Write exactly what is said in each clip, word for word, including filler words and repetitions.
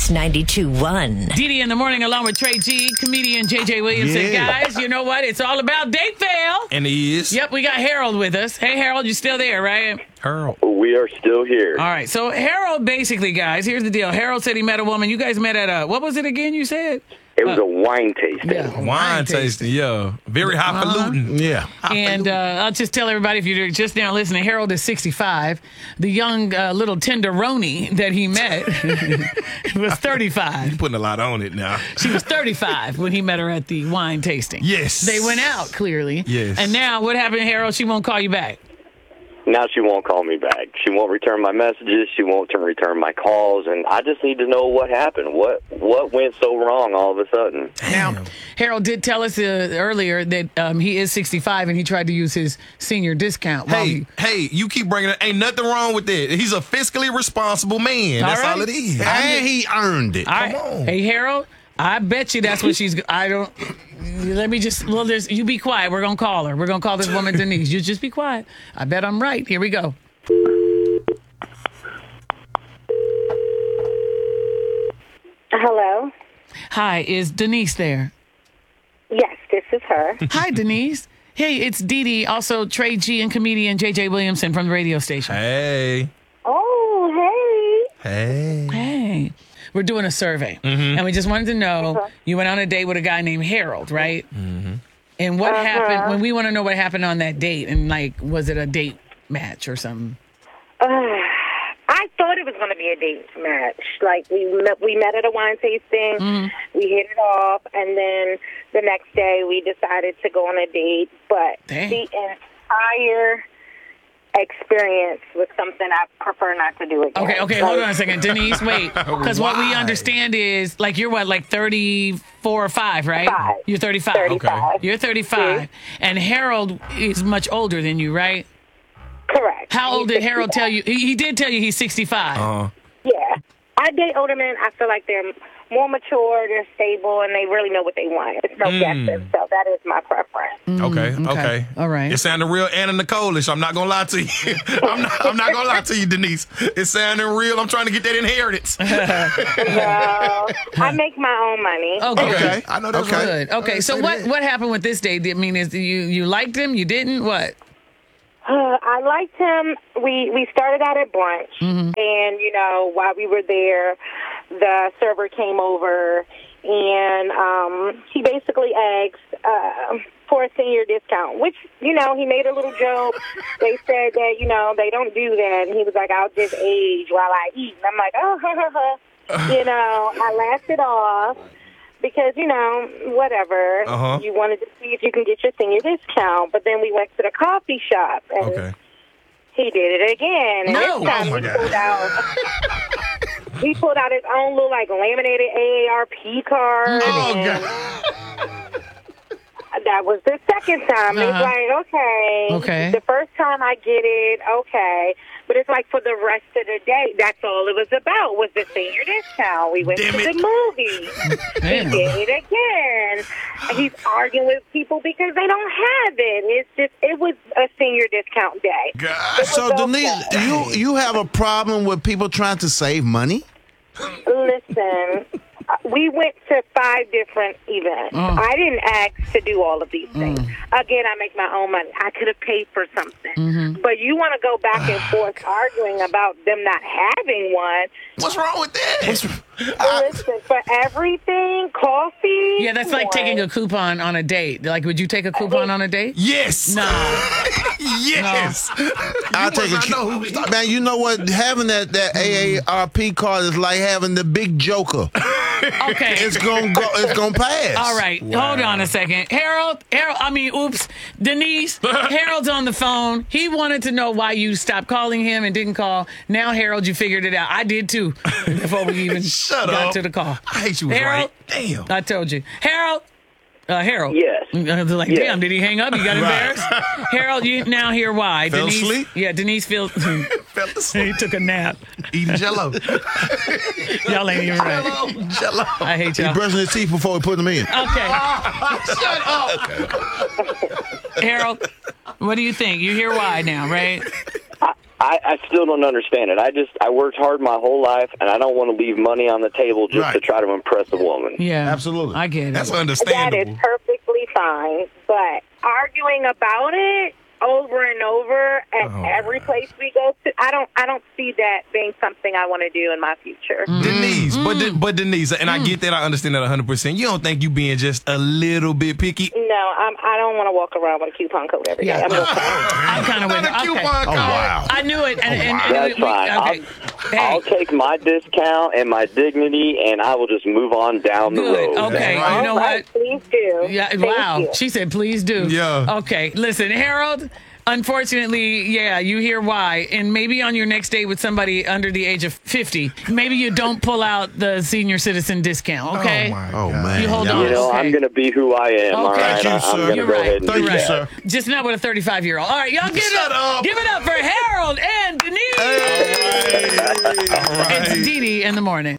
Mix ninety-two point one. Dee Dee in the morning along with Trey G, comedian J J Williamson. Yeah. Guys, you know what? It's all about date fail. And he is. Yep, we got Harold with us. Hey, Harold, you still there, right? Harold. We are still here. All right, so Harold, basically, guys, here's the deal. Harold said he met a woman. You guys met at a, what was it again you said? It was uh, a wine tasting. Yeah, Wine, wine tasting, yeah. Very highfalutin. Uh-huh. Yeah. And uh, I'll just tell everybody, if you're just now listening, Harold is sixty-five. The young uh, little tenderoni that he met was thirty-five. You're putting a lot on it now. She was thirty-five when he met her at the wine tasting. Yes. They went out, clearly. Yes. And now what happened, Harold? She won't call you back. Now she won't call me back. She won't return my messages. She won't turn, return my calls. And I just need to know what happened. What what went so wrong all of a sudden? Now, Harold did tell us uh, earlier that um, he is sixty-five and he tried to use his senior discount. while Hey, he, hey, you keep bringing it. Ain't nothing wrong with that. He's a fiscally responsible man. That's All right. all it is. And he earned it. All right. on. Hey, Harold, I bet you that's what she's. I don't. Let me just. Well, there's. You be quiet. We're gonna call her. We're gonna call this woman Denise. You just be quiet. I bet I'm right. Here we go. Hello? Hi, is Denise there? Yes, this is her. Hi, Denise. Hey, it's Dee Dee, also Trey G and comedian J J Williamson from the radio station. Hey. Oh, hey. Hey. Hey. We're doing a survey, and we just wanted to know, Uh-huh. you went on a date with a guy named Harold, right? Mm-hmm. And what Uh-huh. happened, when we want to know what happened on that date, and like, was it a date match or something? Uh, I thought it was going to be a date match. Like, we met, we met at a wine tasting, Mm-hmm. we hit it off, and then the next day we decided to go on a date. But Dang. the entire experience was something I prefer not to do again. Okay, okay, Like, hold on a second. Denise, wait. Because what we Why? understand is, like, you're what, like thirty-four or five, right? Five. You're thirty-five. thirty-five. You're thirty-five. Mhm. And Harold is much older than you, right? Correct. How old He's did Harold tell you? He, he did tell you he's sixty-five. Uh, Yeah. I date older men. I feel like they're more mature, they're stable, and they really know what they want. It's no Mm. guessing. So that is my preference. okay, okay. okay. All right. It sounded real Anna Nicole-ish. I'm not gonna lie to you. I'm not. I'm not gonna lie to you, Denise. It sounded real. I'm trying to get that inheritance. Well, I make my own money. Okay. Okay, I know that's Okay. right. Good. Okay. Uh, So say what that. what happened with this date? I mean, is you you liked him? You didn't? What? Uh, I liked him. We we started out at brunch, Mm-hmm. and you know, while we were there, the server came over, and um, he basically asked uh, for a senior discount. Which, you know, he made a little joke. They said that, you know, they don't do that, and he was like, "I'll just age while I eat." And I'm like, "Oh, ha, ha, ha." You know, I laughed it off. Because, you know, whatever. Uh-huh. You wanted to see if you can get your senior discount. But then we went to the coffee shop, and Okay. he did it again. And No. this time Oh, my he God. pulled out he pulled out his own little, like, laminated A A R P card. Oh and God. that was the second time. Uh-huh. It's like, okay. Okay. The first time I get it, okay. But it's like for the rest of the day, that's all it was about, was the senior discount. We went Damn to it. the movies. Damn. He did it again. He's arguing with people because they don't have it. It's just, it was a senior discount day. God. So, okay. Denise, you you have a problem with people trying to save money? Listen, uh, we went to five different events. Mm. I didn't ask to do all of these things. Again, I make my own money. I could have paid for something. Mm-hmm. But you want to go back and forth arguing about them not having one. What's wrong with that? Listen, for everything, coffee. Yeah, that's like taking a coupon on a date. Like, would you take a coupon on a date? Yes. No. Yes. I'll take must a not know who we talking- man. You know what? Having that that A A R P card is like having the big joker. Okay. It's gonna go. It's gonna pass. All right, hold on a second. Harold, Harold, I mean, oops, Denise, Harold's on the phone. He wanted to know why you stopped calling him and didn't call. Now, Harold, you figured it out. I did too, before we even Shut got up. to the call. I hate you was Harold, right. Damn. I told you. Harold, uh, Harold. Yes. I was like, Yes. damn, did he hang up? You got embarrassed? Harold, you now hear why. Fell Denise, asleep? Yeah, Denise feels, Fell he asleep. took a nap. Eating jello. Y'all ain't even right. Jello. I hate He's y'all. brushing his teeth before we put them in. Okay. Shut up. Harold, what do you think? You hear why now, right? I, I still don't understand it. I just I worked hard my whole life, and I don't want to leave money on the table just Right. to try to impress a woman. Yeah, Absolutely. I get it. That's That understandable. is perfectly fine, but arguing about it over and over at Oh, every place we go to, I don't, I don't see that being something I want to do in my future. Denise, but Mm. De- but Denise, and I get that, I understand that one hundred percent. You don't think you being just a little bit picky? No, I'm, I don't want to walk around with a coupon code every day. Yeah. I'm just I'm kind of with Not a her. Okay. coupon code. Oh, wow. I knew it. And, and, and That's we- fine. Okay. I'll, Hey. I'll take my discount and my dignity, and I will just move on down the Good. road. Okay. That's right. You know All right, what? please do. Yeah. Thank Wow. you. She said, "Please do." Yeah. Okay. Listen, Harold. Unfortunately, yeah, you hear why. And maybe on your next date with somebody under the age of fifty, maybe you don't pull out the senior citizen discount, okay? Oh, my Oh, God. man. You hold Yeah. on. You know, okay. I'm going to be who I am, all Okay. right? Thank you, I- I'm sir. going to You're go right. ahead and You're do Thank you, that. sir. Just not with a thirty-five-year-old. All right, y'all give it Shut up. up. Give it up for Harold and Denise. It's Dee Dee in the morning.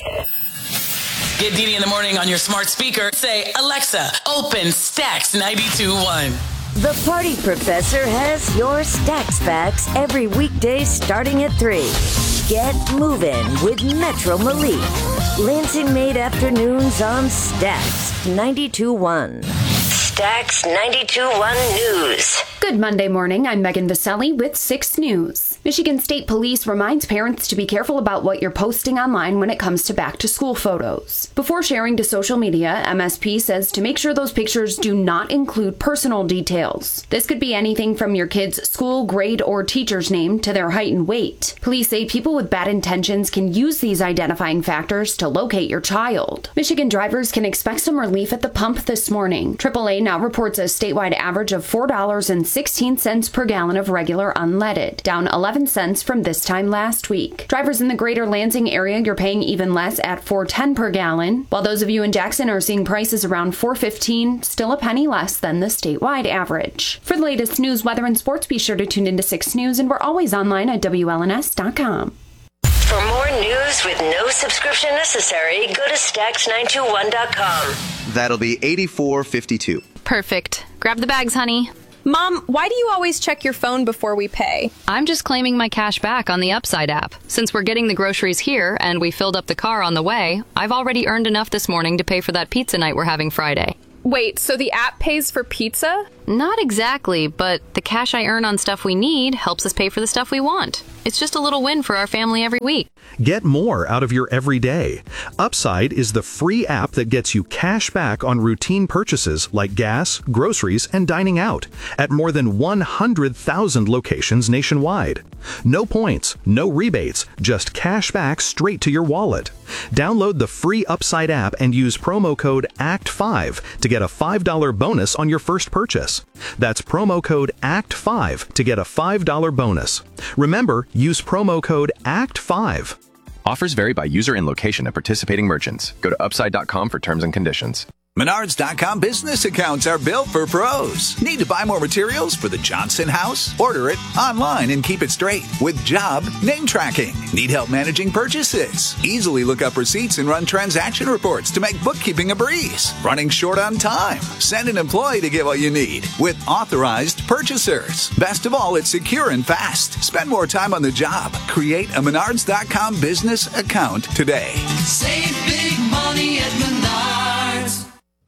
Get Dee Dee in the morning on your smart speaker. Say, Alexa, open Stacks ninety-two point one. The Party Professor has your Stacks Facts every weekday starting at three. Get moving with Metro Malik. Lansing Made Afternoons on Stacks ninety-two point one. Stacks ninety-two point one News. Good Monday morning. I'm Megan Vaselli with six News. Michigan State Police reminds parents to be careful about what you're posting online when it comes to back to school photos. Before sharing to social media, M S P says to make sure those pictures do not include personal details. This could be anything from your kid's school, grade, or teacher's name to their height and weight. Police say people with bad intentions can use these identifying factors to locate your child. Michigan drivers can expect some relief at the pump this morning. triple A now reports a statewide average of four dollars and sixteen cents per gallon of regular unleaded, down eleven cents from this time last week. Drivers in the greater Lansing area, you're paying even less at four ten per gallon, while those of you in Jackson are seeing prices around four fifteen, still a penny less than the statewide average. For the latest news, weather, and sports, be sure to tune into six News, and we're always online at W L N S dot com. For more news with no subscription necessary, go to stacks nine two one dot com. That'll be eighty-four fifty-two. Perfect. Grab the bags, honey. Mom, why do you always check your phone before we pay? I'm just claiming my cash back on the Upside app. Since we're getting the groceries here and we filled up the car on the way, I've already earned enough this morning to pay for that pizza night we're having Friday. Wait, so the app pays for pizza? Not exactly, but the cash I earn on stuff we need helps us pay for the stuff we want. It's just a little win for our family every week. Get more out of your everyday. Upside is the free app that gets you cash back on routine purchases like gas, groceries, and dining out at more than one hundred thousand locations nationwide. No points, no rebates, just cash back straight to your wallet. Download the free Upside app and use promo code A C T five to get a five dollars bonus on your first purchase. That's promo code A C T five to get a five dollars bonus. Remember, use promo code A C T five. Offers vary by user and location at participating merchants. Go to upside dot com for terms and conditions. Menards dot com business accounts are built for pros. Need to buy more materials for the Johnson house? Order it online and keep it straight with job name tracking. Need help managing purchases? Easily look up receipts and run transaction reports to make bookkeeping a breeze. Running short on time? Send an employee to get what you need with authorized purchasers. Best of all, it's secure and fast. Spend more time on the job. Create a Menards dot com business account today. Save big money at Menards.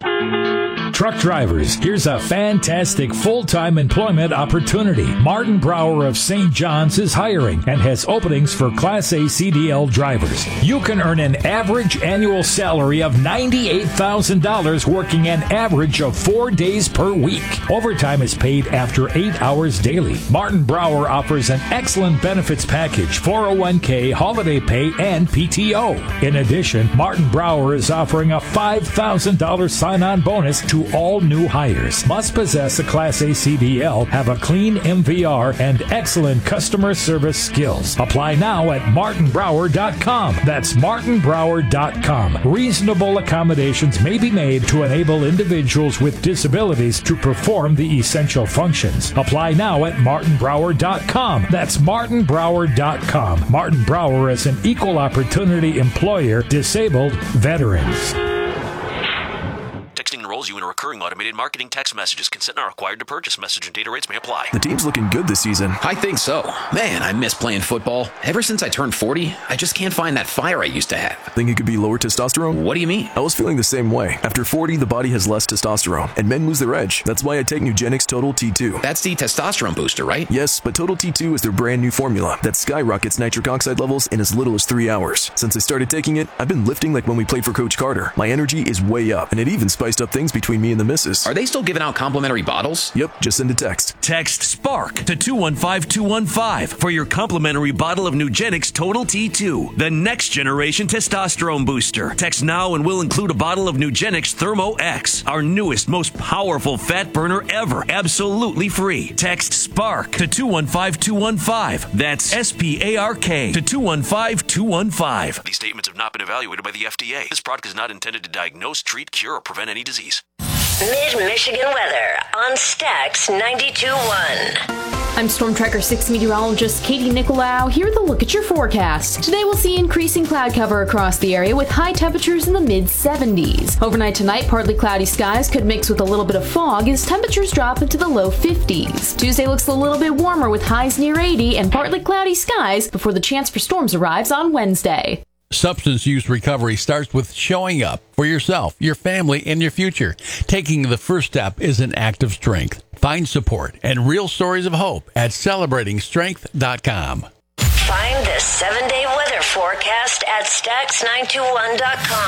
Truck drivers, here's a fantastic full-time employment opportunity. Martin Brower of Saint John's is hiring and has openings for Class A C D L drivers. You can earn an average annual salary of ninety-eight thousand dollars working an average of four days per week. Overtime is paid after eight hours daily. Martin Brower offers an excellent benefits package, four oh one k, holiday pay, and P T O. In addition, Martin Brower is offering a five thousand dollars sign-on bonus to all new hires. Must possess a Class A C D L, have a clean M V R, and excellent customer service skills. Apply now at martin brower dot com. That's martin brower dot com. Reasonable accommodations may be made to enable individuals with disabilities to perform the essential functions. Apply now at martin brower dot com. That's martin brower dot com. Martin Brower is an equal opportunity employer, disabled veterans. Texting enrollment enrolls you in a recurring automated marketing text messages. Consent not required to purchase. Message and data rates may apply. The team's looking good this season. I think so. Man, I miss playing football. Ever since I turned forty, I just can't find that fire I used to have. Think it could be lower testosterone? What do you mean? I was feeling the same way. After forty, the body has less testosterone, and men lose their edge. That's why I take Nugenix Total T two. That's the testosterone booster, right? Yes, but Total T two is their brand new formula that skyrockets nitric oxide levels in as little as three hours. Since I started taking it, I've been lifting like when we played for Coach Carter. My energy is way up, and it even spiced up things between me and the missus. Are they still giving out complimentary bottles? Yep, just send a text. Text SPARK to two one five two one five for your complimentary bottle of Nugenix Total T two, the next generation testosterone booster. Text now and we'll include a bottle of Nugenix Thermo X, our newest, most powerful fat burner ever, absolutely free. Text SPARK to two one five two one five. That's S P A R K to two one five two one five. These statements have not been evaluated by the F D A. This product is not intended to diagnose, treat, cure, or prevent any disease. Mid-Michigan weather on Stax ninety-two point one. I'm Storm Tracker six meteorologist Katie Nicolau. Here with a look at your forecast. Today we'll see increasing cloud cover across the area with high temperatures in the mid seventies. Overnight tonight, partly cloudy skies could mix with a little bit of fog as temperatures drop into the low fifties. Tuesday looks a little bit warmer with highs near eighty and partly cloudy skies before the chance for storms arrives on Wednesday. Substance use recovery starts with showing up for yourself, your family, and your future. Taking the first step is an act of strength. Find support and real stories of hope at celebrating strength dot com. Find the seven-day weather forecast at Stax nine two one dot com.